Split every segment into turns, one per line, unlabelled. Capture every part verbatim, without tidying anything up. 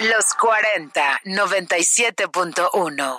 Los cuarenta, noventa y siete punto uno.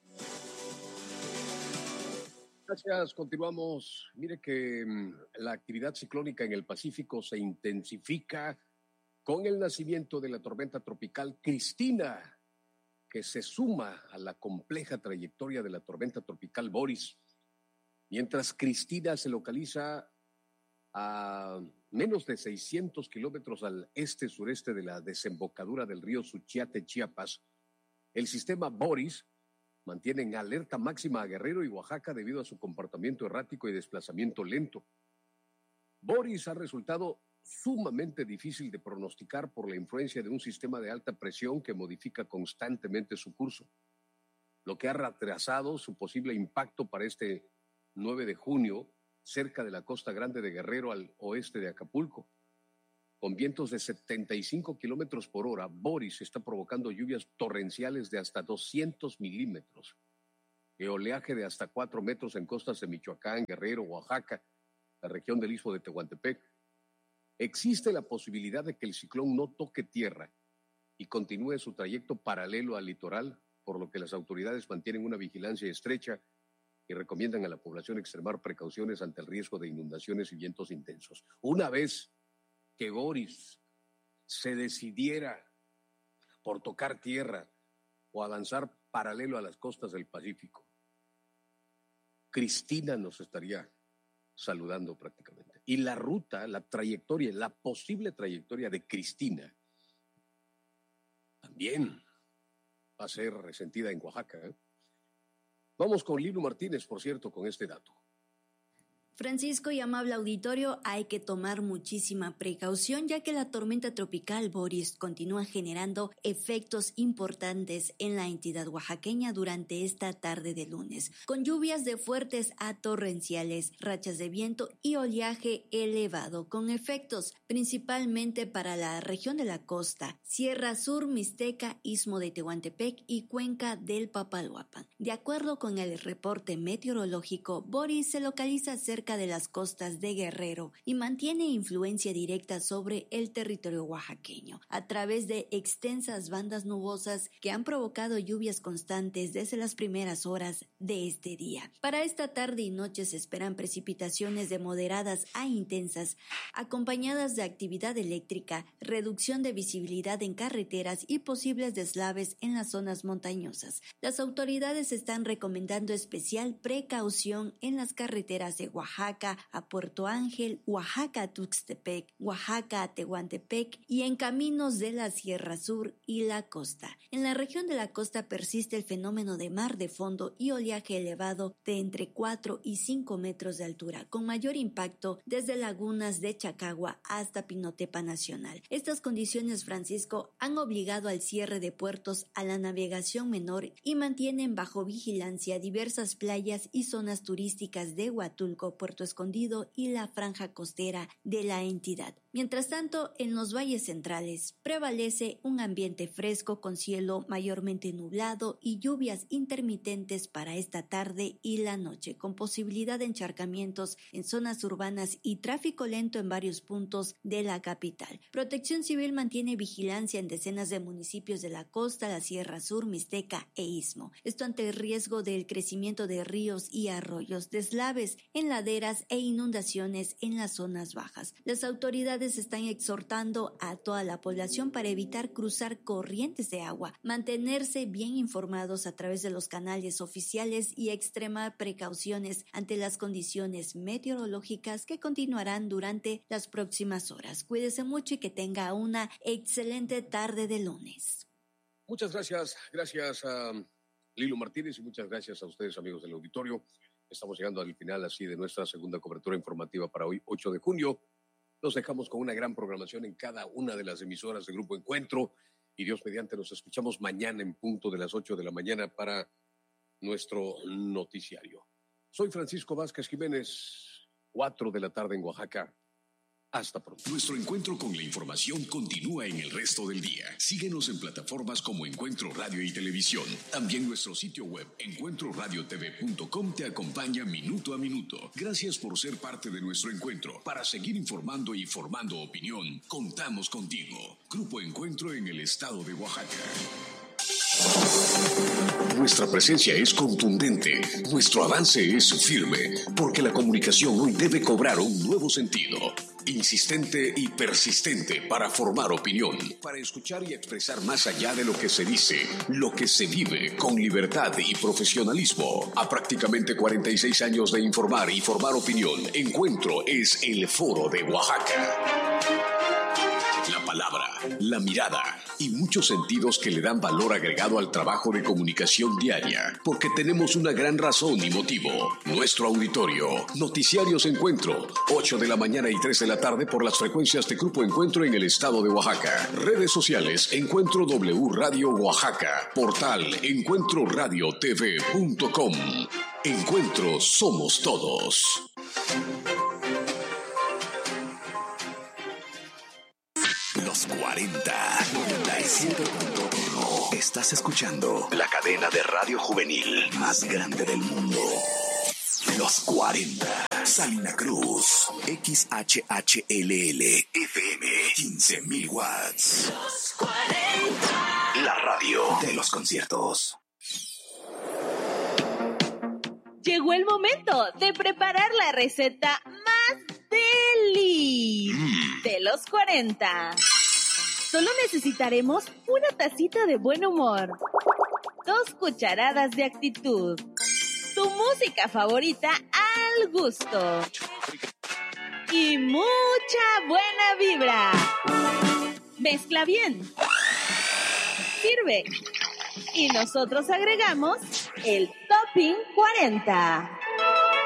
Gracias, continuamos. Mire que mmm, la actividad ciclónica en el Pacífico se intensifica con el nacimiento de la tormenta tropical Cristina, que se suma a la compleja trayectoria de la tormenta tropical Boris. Mientras Cristina se localiza a menos de seiscientos kilómetros al este-sureste de la desembocadura del río Suchiate, Chiapas, el sistema Boris mantiene en alerta máxima a Guerrero y Oaxaca debido a su comportamiento errático y desplazamiento lento. Boris ha resultado sumamente difícil de pronosticar por la influencia de un sistema de alta presión que modifica constantemente su curso, lo que ha retrasado su posible impacto para este nueve de junio cerca de la costa grande de Guerrero al oeste de Acapulco. Con vientos de setenta y cinco kilómetros por hora, Boris está provocando lluvias torrenciales de hasta doscientos milímetros y oleaje de hasta cuatro metros en costas de Michoacán, Guerrero, Oaxaca, la región del Istmo de Tehuantepec. Existe la posibilidad de que el ciclón no toque tierra y continúe su trayecto paralelo al litoral, por lo que las autoridades mantienen una vigilancia estrecha y recomiendan a la población extremar precauciones ante el riesgo de inundaciones y vientos intensos. Una vez que Boris se decidiera por tocar tierra o avanzar paralelo a las costas del Pacífico, Cristina nos estaría saludando prácticamente. Y la ruta, la trayectoria, la posible trayectoria de Cristina también va a ser resentida en Oaxaca, ¿eh? Vamos con Lilu Martínez, por cierto, con este dato.
Francisco y amable auditorio, hay que tomar muchísima precaución ya que la tormenta tropical Boris continúa generando efectos importantes en la entidad oaxaqueña durante esta tarde de lunes, con lluvias de fuertes a torrenciales, rachas de viento y oleaje elevado, con efectos principalmente para la región de la costa, Sierra Sur, Mixteca, Istmo de Tehuantepec y Cuenca del Papaloapan. De acuerdo con el reporte meteorológico, Boris se localiza cerca de las costas de Guerrero y mantiene influencia directa sobre el territorio oaxaqueño a través de extensas bandas nubosas que han provocado lluvias constantes desde las primeras horas de este día. Para esta tarde y noche se esperan precipitaciones de moderadas a intensas, acompañadas de actividad eléctrica, reducción de visibilidad en carreteras y posibles deslaves en las zonas montañosas. Las autoridades están recomendando especial precaución en las carreteras de Oaxaca, Oaxaca a Puerto Ángel, Oaxaca a Tuxtepec, Oaxaca a Tehuantepec y en caminos de la Sierra Sur y la costa. En la región de la costa persiste el fenómeno de mar de fondo y oleaje elevado de entre cuatro y cinco metros de altura, con mayor impacto desde lagunas de Chacagua hasta Pinotepa Nacional. Estas condiciones, Francisco, han obligado al cierre de puertos a la navegación menor y mantienen bajo vigilancia diversas playas y zonas turísticas de Huatulco, Puerto Escondido y la franja costera de la entidad. Mientras tanto, en los valles centrales prevalece un ambiente fresco con cielo mayormente nublado y lluvias intermitentes para esta tarde y la noche, con posibilidad de encharcamientos en zonas urbanas y tráfico lento en varios puntos de la capital. Protección Civil mantiene vigilancia en decenas de municipios de la costa, la Sierra Sur, Mixteca e Istmo. Esto ante el riesgo del crecimiento de ríos y arroyos, deslaves en laderas e inundaciones en las zonas bajas. Las autoridades están exhortando a toda la población para evitar cruzar corrientes de agua, mantenerse bien informados a través de los canales oficiales y extremar precauciones ante las condiciones meteorológicas que continuarán durante las próximas horas. Cuídese mucho y que tenga una excelente tarde de lunes.
Muchas gracias, gracias a Lilu Martínez y muchas gracias a ustedes, amigos del auditorio. Estamos llegando al final así de nuestra segunda cobertura informativa para hoy, ocho de junio. Nos dejamos con una gran programación en cada una de las emisoras de Grupo Encuentro y Dios mediante nos escuchamos mañana en punto de las ocho de la mañana para nuestro noticiario. Soy Francisco Vázquez Jiménez, cuatro de la tarde en Oaxaca. Hasta pronto.
Nuestro encuentro con la información continúa en el resto del día. Síguenos en plataformas como Encuentro Radio y Televisión. También nuestro sitio web encuentro radio t v punto com te acompaña minuto a minuto. Gracias por ser parte de nuestro encuentro. Para seguir informando y formando opinión, contamos contigo. Grupo Encuentro en el estado de Oaxaca. Nuestra presencia es contundente, nuestro avance es firme, porque la comunicación hoy debe cobrar un nuevo sentido, insistente y persistente para formar opinión, para escuchar y expresar más allá de lo que se dice, lo que se vive con libertad y profesionalismo. A prácticamente cuarenta y seis años de informar y formar opinión, Encuentro es el foro de Oaxaca. La palabra, la mirada y muchos sentidos que le dan valor agregado al trabajo de comunicación diaria, porque tenemos una gran razón y motivo. Nuestro auditorio, Noticiarios Encuentro, ocho de la mañana y tres de la tarde por las frecuencias de Grupo Encuentro en el estado de Oaxaca. Redes sociales, Encuentro W Radio Oaxaca. Portal, encuentro radio t v punto com. Encuentro somos todos. Los cuarenta, noventa y siete punto uno. Estás escuchando la cadena de radio juvenil más grande del mundo. Los cuarenta. Salina Cruz. X H H L L F M. quince mil watts. Los cuarenta. La radio de los conciertos.
Llegó el momento de preparar la receta más deli mm. de los cuarenta. Solo necesitaremos una tacita de buen humor, dos cucharadas de actitud, tu música favorita al gusto y mucha buena vibra. Mezcla bien, sirve y nosotros agregamos el Topping cuarenta.